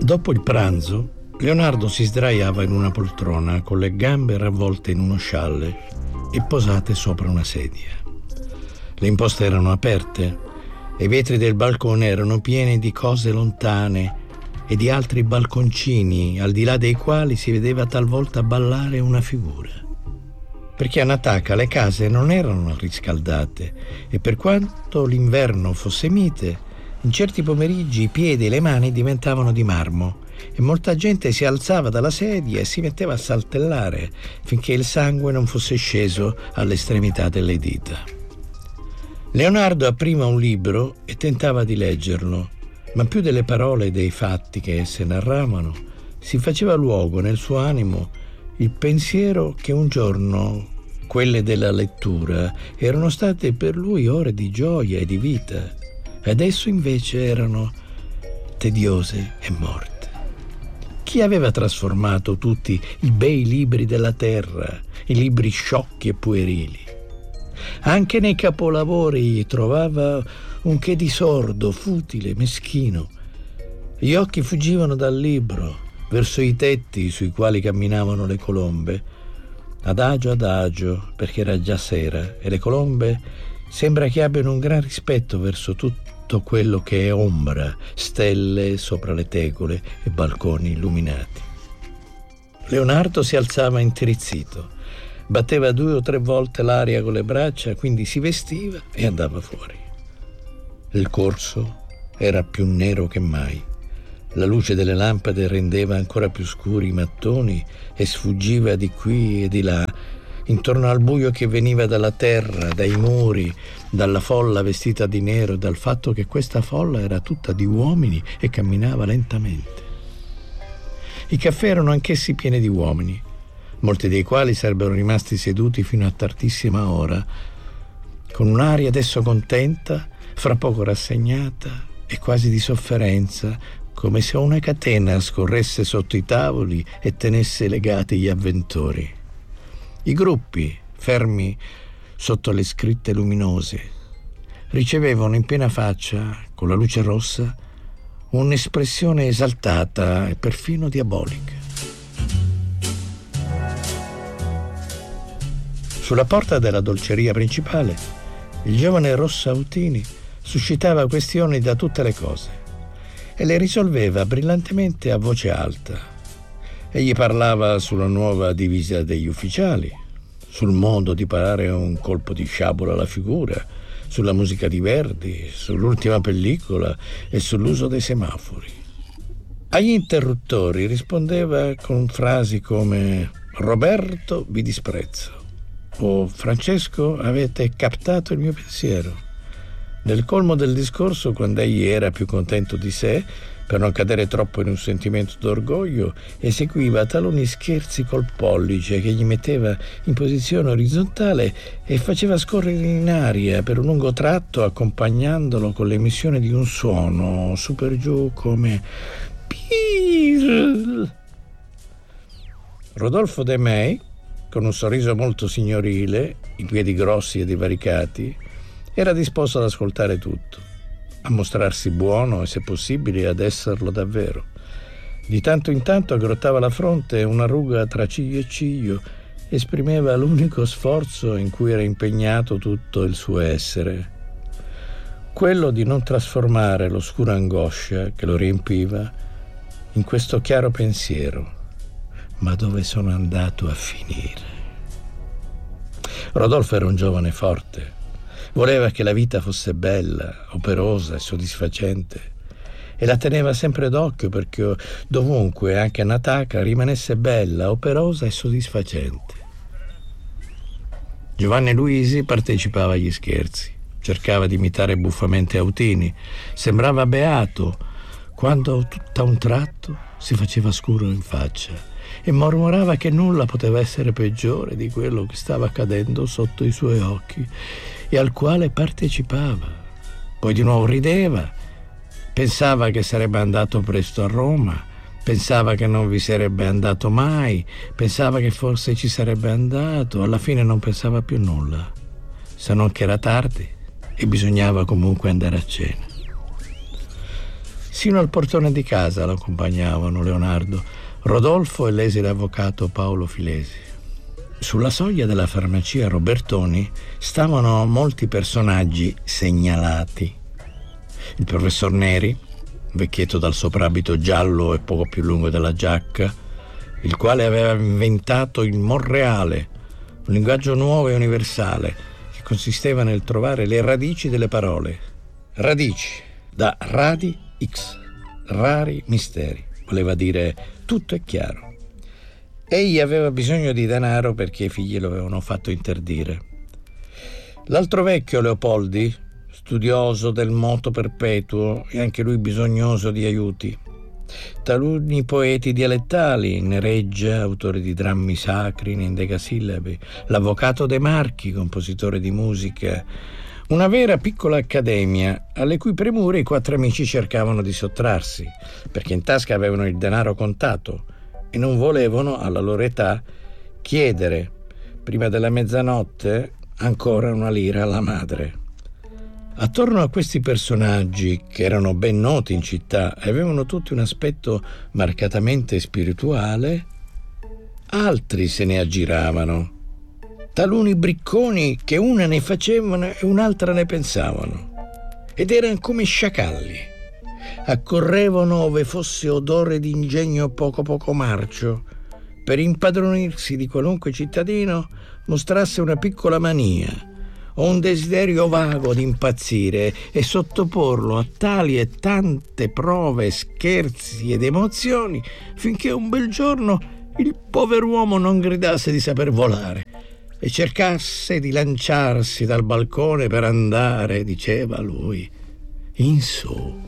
Dopo il pranzo, Leonardo si sdraiava in una poltrona con le gambe ravvolte in uno scialle e posate sopra una sedia. Le imposte erano aperte e i vetri del balcone erano pieni di cose lontane e di altri balconcini, al di là dei quali si vedeva talvolta ballare una figura. Perché a Nataka le case non erano riscaldate e per quanto l'inverno fosse mite, in certi pomeriggi i piedi e le mani diventavano di marmo e molta gente si alzava dalla sedia e si metteva a saltellare finché il sangue non fosse sceso all'estremità delle dita. Leonardo apriva un libro e tentava di leggerlo, ma più delle parole e dei fatti che esse narravano, si faceva luogo nel suo animo il pensiero che un giorno quelle della lettura erano state per lui ore di gioia e di vita, e adesso invece erano tediose e morte. Chi aveva trasformato tutti i bei libri della terra in libri sciocchi e puerili? Anche nei capolavori trovava un che di sordo, futile, meschino. Gli occhi fuggivano dal libro verso i tetti sui quali camminavano le colombe, adagio, perché era già sera e le colombe sembra che abbiano un gran rispetto verso tutto quello che è ombra, stelle sopra le tegole e balconi illuminati. Leonardo si alzava intirizzito, batteva 2 o 3 volte l'aria con le braccia, quindi si vestiva e andava fuori. Il corso era più nero che mai. La luce delle lampade rendeva ancora più scuri i mattoni e sfuggiva di qui e di là, intorno al buio che veniva dalla terra, dai muri, dalla folla vestita di nero e dal fatto che questa folla era tutta di uomini e camminava lentamente. I caffè erano anch'essi pieni di uomini, molti dei quali sarebbero rimasti seduti fino a tardissima ora, con un'aria adesso contenta, fra poco rassegnata e quasi di sofferenza, come se una catena scorresse sotto i tavoli e tenesse legati gli avventori. I gruppi, fermi sotto le scritte luminose, ricevevano in piena faccia, con la luce rossa, un'espressione esaltata e perfino diabolica. Sulla porta della dolceria principale, il giovane Rossautini suscitava questioni da tutte le cose e le risolveva brillantemente a voce alta. Egli parlava sulla nuova divisa degli ufficiali, sul modo di parare un colpo di sciabola alla figura, sulla musica di Verdi, sull'ultima pellicola e sull'uso dei semafori. Agli interruttori rispondeva con frasi come «Roberto, vi disprezzo» o «Francesco, avete captato il mio pensiero». Nel colmo del discorso, quando egli era più contento di sé, per non cadere troppo in un sentimento d'orgoglio, eseguiva taluni scherzi col pollice che gli metteva in posizione orizzontale e faceva scorrere in aria per un lungo tratto, accompagnandolo con l'emissione di un suono su per giù come «Pirr». Rodolfo De May, con un sorriso molto signorile, i piedi grossi e divaricati, era disposto ad ascoltare tutto, a mostrarsi buono e, se possibile, ad esserlo davvero. Di tanto in tanto aggrottava la fronte e una ruga tra ciglio e ciglio esprimeva l'unico sforzo in cui era impegnato tutto il suo essere, quello di non trasformare l'oscura angoscia che lo riempiva in questo chiaro pensiero: ma dove sono andato a finire? Rodolfo era un giovane forte. Voleva che la vita fosse bella, operosa e soddisfacente e la teneva sempre d'occhio perché dovunque, anche a Nataka, rimanesse bella, operosa e soddisfacente. Giovanni Luisi partecipava agli scherzi, cercava di imitare buffamente Autini, sembrava beato quando tutto a un tratto si faceva scuro in faccia e mormorava che nulla poteva essere peggiore di quello che stava accadendo sotto i suoi occhi e al quale partecipava. Poi di nuovo rideva, pensava che sarebbe andato presto a Roma, pensava che non vi sarebbe andato mai, pensava che forse ci sarebbe andato, alla fine non pensava più nulla, se non che era tardi e bisognava comunque andare a cena. Sino al portone di casa lo accompagnavano Leonardo, Rodolfo e l'esile avvocato Paolo Filesi. Sulla soglia della farmacia Robertoni stavano molti personaggi segnalati. Il professor Neri, vecchietto dal soprabito giallo e poco più lungo della giacca, il quale aveva inventato il Monreale, un linguaggio nuovo e universale che consisteva nel trovare le radici delle parole. Radici, da radi x, rari misteri, voleva dire tutto è chiaro. Egli aveva bisogno di denaro perché i figli lo avevano fatto interdire. L'altro vecchio, Leopoldi, studioso del moto perpetuo e anche lui bisognoso di aiuti. Taluni poeti dialettali, Nereggia, autore di drammi sacri in endecasillabi, l'avvocato De Marchi, compositore di musica, una vera piccola accademia alle cui premure i 4 amici cercavano di sottrarsi, perché in tasca avevano il denaro contato e non volevano, alla loro età, chiedere, prima della mezzanotte, ancora una lira alla madre. Attorno a questi personaggi, che erano ben noti in città e avevano tutti un aspetto marcatamente spirituale, altri se ne aggiravano. Taluni bricconi che una ne facevano e un'altra ne pensavano. Ed erano come sciacalli. Accorrevano ove fosse odore di ingegno poco marcio, per impadronirsi di qualunque cittadino mostrasse una piccola mania o un desiderio vago di impazzire e sottoporlo a tali e tante prove, scherzi ed emozioni finché un bel giorno il pover'uomo non gridasse di saper volare e cercasse di lanciarsi dal balcone per andare, diceva lui, in su.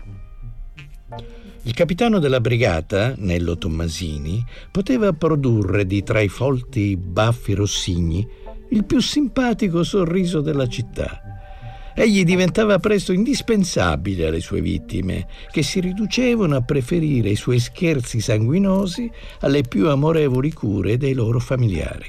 Il capitano della brigata, Nello Tommasini, poteva produrre di tra i folti baffi rossigni il più simpatico sorriso della città. Egli diventava presto indispensabile alle sue vittime, che si riducevano a preferire i suoi scherzi sanguinosi alle più amorevoli cure dei loro familiari.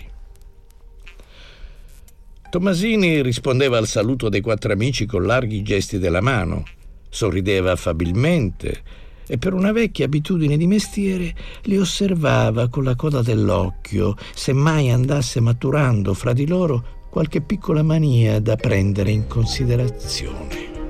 Tommasini rispondeva al saluto dei 4 amici con larghi gesti della mano, sorrideva affabilmente e per una vecchia abitudine di mestiere li osservava con la coda dell'occhio, se mai andasse maturando fra di loro qualche piccola mania da prendere in considerazione.